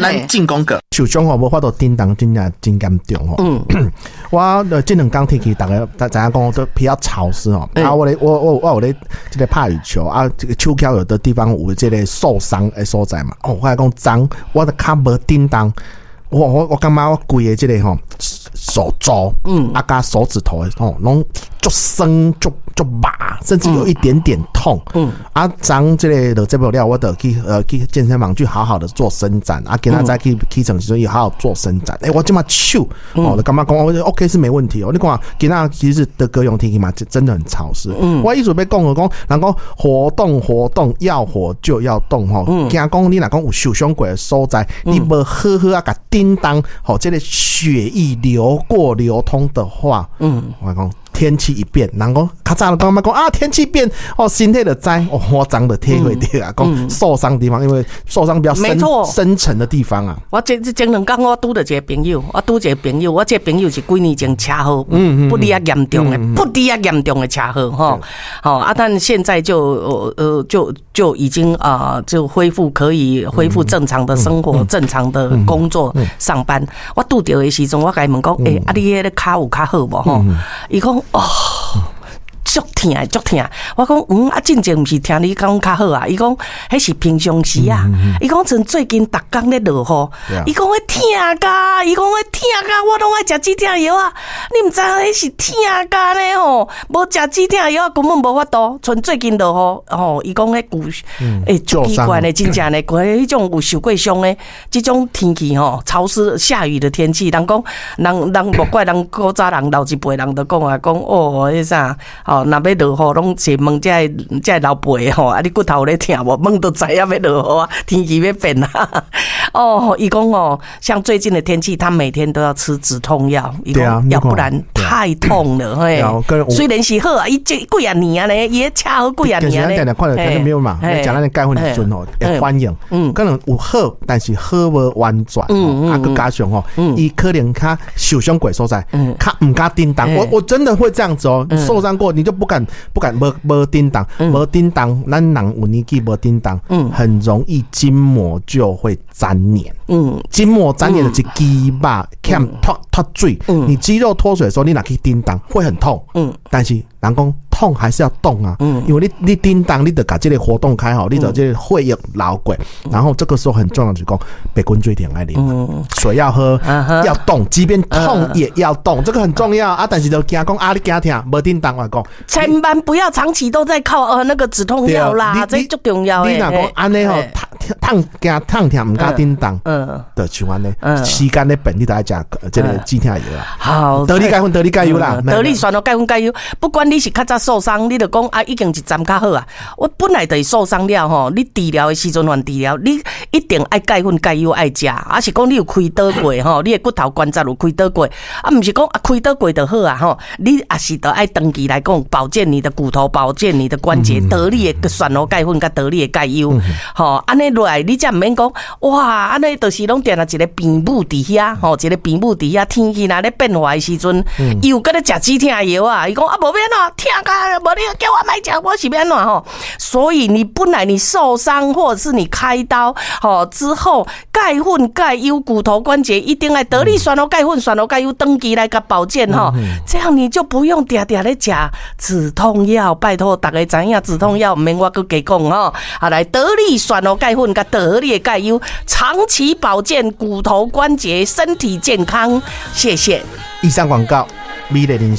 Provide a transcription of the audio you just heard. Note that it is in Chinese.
咱进攻个受伤吼，无法度叮当真严重吼。我这两天天气大家知影讲都比较潮湿吼。啊，我有咧这个拍羽球啊，这个手脚有的地方有这个受伤的所在嘛。我来讲脏，我的脚无叮当。我感觉我规个这个吼手肘，啊加手指头的吼，拢就生就麻，甚至有一点点痛。啊，长这个就这不了，我得去健身房去好好的做伸展啊，给他再去起程时也好好做伸展。我这么手就感觉讲我 OK 是没问题哦。你看给他其实的高雄天气嘛，真的很潮湿。我一准备讲人讲活动要活就要动吼，惊讲你若讲有受伤过的所在，你无好好啊甲叮当吼，这个血液流通的话，我讲。天气一变，人讲较早就讲啊，天气变哦，身体就知哦，我长的体会到啊，讲受伤的地方，因为受伤比较深层的地方啊。 我前两天我拄到一个朋友，我这个朋友是几年前车祸，不离啊严重的车祸哈，好啊，但现在就已经就可以恢复正常的生活，正常的工作上班。我拄到的时阵，我甲伊问讲，啊，你迄个脚有较好无吼？伊讲。足痛！我讲啊，真正不是听你讲较好啊。伊讲迄是平常时啊。伊讲像最近逐工咧落雨，伊讲迄痛噶，我拢爱食止痛药啊。你毋知迄是痛噶呢吼，无食止痛药根本无法度。像最近落雨吼，伊讲迄足奇怪的，真正的，迄种有受过伤的，这种天气吼，潮湿下雨的天气，人讲人莫怪人古早人老一辈人都讲啊，讲迄啥若要落雨，拢是问这老辈吼，啊，你骨头咧疼无？问都知影要落雨啊，天气要变啊。伊讲像最近的天气，他每天都要吃止痛药，对啊，要不然太痛了嘿。虽然是好啊，伊这几啊年啊咧，伊车好几啊年啊咧。但是看到没有嘛？讲咱的钙粉的时阵吼，会反应，可能有好，但是好无完全啊，佮加上吼，伊可能较受伤过所在，较唔敢叮当。我真的会这样子哦，受伤过你就不敢无叮当，咱人有年纪无叮当，很容易筋膜就会粘黏。筋膜粘黏的是肌肉欠脱水，你肌肉脱水的时候，你哪去叮当会很痛。但是人讲痛还是要动啊，因为你叮当，你得把这个活动开好，你得这个血液流过，然后这个时候很重要就是讲白滚水点来啉，水要喝，要动，即便痛也要动，这个很重要啊。但是就惊讲啊，你惊痛，无叮当我讲， 千万不要长期都在靠那个止痛药啦，这最重要的。 你若讲安尼吼，痛痛唔敢叮当，就像安尼，时间咧变，你得爱食这个止痛药啦。好，得力钙油啦， 得力选到钙油，不管你是较早受伤，你就讲啊，已经一站较好啊。我本来就是受伤了吼，你治疗的时阵换治疗，你一定爱钙粉钙油爱食，啊是讲你有开刀过吼，你的骨头关节有开刀过，啊唔是讲啊开刀过就好啊吼，你也是得爱长期来讲保健你的骨头，保健你的关节，得力的选罗钙粉甲得力的钙油，吼安尼落来你才唔免讲哇，安尼就是拢定啊一个病母伫遐吼，一个病母伫遐天气若咧变化的时阵，又搁咧食止痛药啊，伊讲啊无变啊，痛啊！无你叫我买吃，我是要安怎吼？所以你本来你受伤，或者是你开刀之后，钙粉、钙油、骨头关节一定要得力选罗钙粉、选罗钙油登记来个保健吼，这样你就不用定定咧吃止痛药。拜托大家知影止痛药，唔免我搁加讲吼。啊，来得力选罗钙粉甲得力钙油，长期保健骨头关节，身体健康。谢谢。 以上广告，美丽人生。